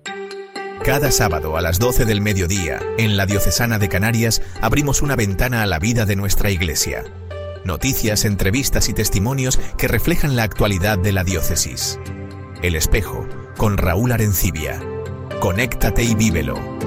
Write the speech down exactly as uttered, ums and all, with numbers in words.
Cada sábado a las doce del mediodía, en la Diocesana de Canarias, abrimos una ventana a la vida de nuestra Iglesia. Noticias, entrevistas y testimonios que reflejan la actualidad de la diócesis. El Espejo, con Raúl Arencibia. Conéctate y vívelo.